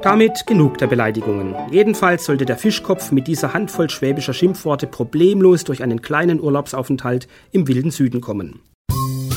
Damit genug der Beleidigungen. Jedenfalls sollte der Fischkopf mit dieser Handvoll schwäbischer Schimpfworte problemlos durch einen kleinen Urlaubsaufenthalt im wilden Süden kommen.